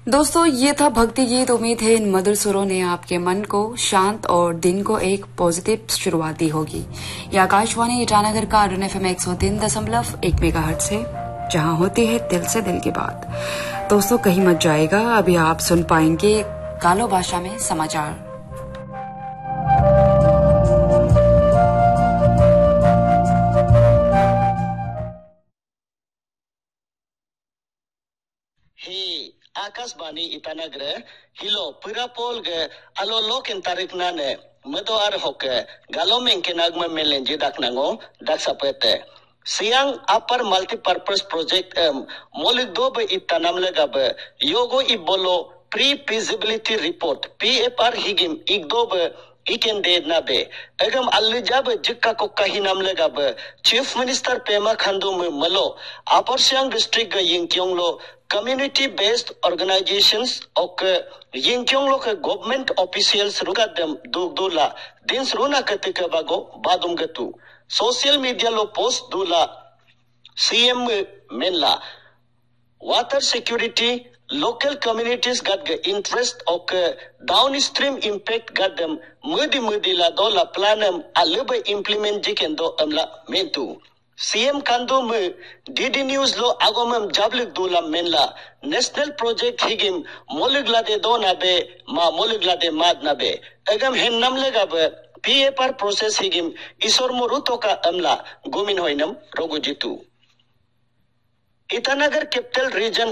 दोस्तों, ये था भक्ति गीत। उम्मीद है इन मधुर सुरों ने आपके मन को शांत और दिन को एक पॉजिटिव शुरुआत दी होगी। ये आकाशवाणी ईटानगर का अरुण FM 103.1 मेगाहर्ट्ज है, जहां होती है दिल से दिल की बात। दोस्तों, कहीं मत जाएगा, अभी आप सुन पाएंगे गालो भाषा में समाचार। आकाशवाणी ईटानगर हिलो पुरापोल गे अलो लोकेन तारीख नाने मदो आर होके गालो मेंके नागमा मेलें जिदाक नांगो दाक्सापेते सियांग अपर मल्टीपर्पज प्रोजेक्ट मोलिक दो बे इतानाम लगाब योगो इबोलो प्री फिजिबिलिटी रिपोर्ट PFR हिगिम इगदो बे इकेन दे नाबे एगम अल्लिजाब जिक्का को कही नाम लगाब चीफ मिनिस्टर पेमा खांडू में मलो अपर सियांग डिस्ट्रिक्ट गे यिंगक्योंगलो कम्युनिटी बेस्ड ऑर्गेनाइजेशंस और यिंगक्योंगलो के गवर्नमेंट ऑफिशियल्स रुगादम दुगदुला दिन्स रुना कतिक बागो बादुम गतु सोशल मीडिया लो पोस्ट दुला CM Menla water security local communities got the interest of downstream impact got them mudi la dola planam alube implement jikendo amla mentu CM kandu me DD news lo agomam jablik dula menla national project higim moligla de dona be ma moligla de mad na be agam hen nam lega be PFR process higim isor moruto ka amla gomin hoinam rogujitu Itanagar capital region